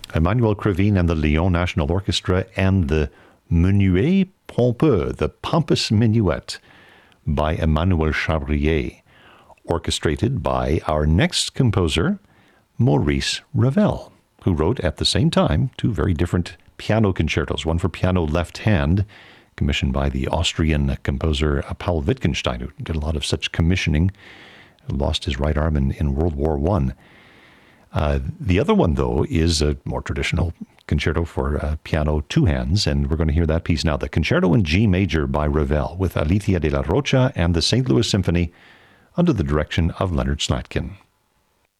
Emmanuel Krivine and the Lyon National Orchestra, and the Menuet Pompeux, the Pompous Minuet by Emmanuel Chabrier, orchestrated by our next composer, Maurice Ravel, who wrote at the same time two very different piano concertos, one for piano left hand, commissioned by the Austrian composer Paul Wittgenstein, who did a lot of such commissioning, lost his right arm in World War I. The other one, though, is a more traditional concerto for piano two hands, and we're going to hear that piece now, the Concerto in G Major by Ravel, with Alicia de la Rocha and the St. Louis Symphony under the direction of Leonard Slatkin.